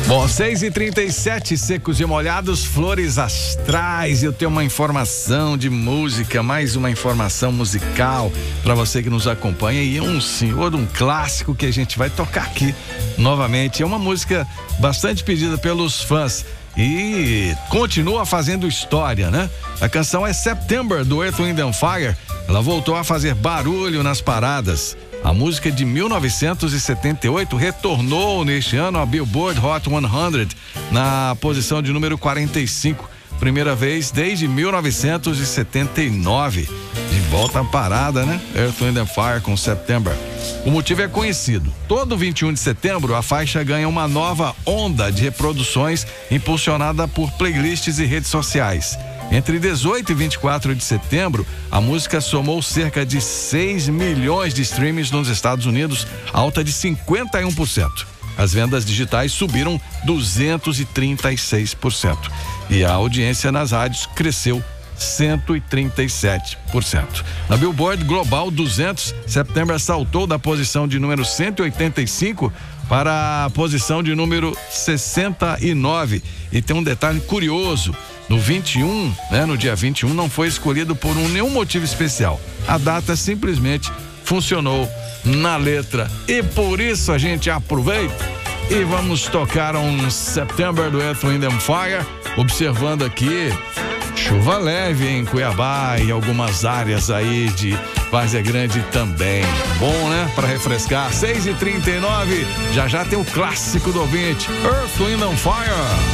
Bom, 6h37, secos e molhados, flores astrais. Eu tenho uma informação de música, mais uma informação musical para você que nos acompanha. E é um senhor, um clássico que a gente vai tocar aqui novamente. É uma música bastante pedida pelos fãs e continua fazendo história, né? A canção é September, do Earth, Wind & Fire. Ela voltou a fazer barulho nas paradas. A música de 1978 retornou neste ano à Billboard Hot 100 na posição de número 45, primeira vez desde 1979. De volta à parada, né? Earth, Wind & Fire com September. O motivo é conhecido. Todo 21 de setembro, a faixa ganha uma nova onda de reproduções impulsionada por playlists e redes sociais. Entre 18 e 24 de setembro, a música somou cerca de 6 milhões de streams nos Estados Unidos, alta de 51%. As vendas digitais subiram 236%. E a audiência nas rádios cresceu 137%. Na Billboard Global 200, September saltou da posição de número 185 para a posição de número 69. E tem um detalhe curioso. No 21, no dia 21, não foi escolhido por nenhum motivo especial. A data simplesmente funcionou na letra. E por isso a gente aproveita e vamos tocar um September do Earth, Wind & Fire, observando aqui chuva leve em Cuiabá e algumas áreas aí de Várzea Grande também. Bom, né? Para refrescar. 6h39, já tem o clássico do ouvinte, Earth, Wind & Fire.